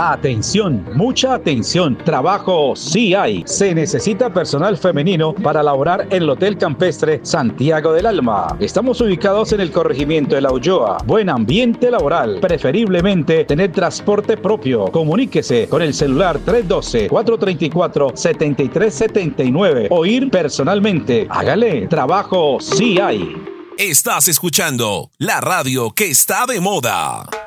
Atención, mucha atención. Trabajo sí hay. Se necesita personal femenino para laborar en el Hotel Campestre Santiago del Alma. Estamos ubicados en el corregimiento de La Ulloa. Buen ambiente laboral. Preferiblemente tener transporte propio. Comuníquese con el celular 312-434-7379 o ir personalmente. Hágale. Trabajo sí hay. Estás escuchando la radio que está de moda.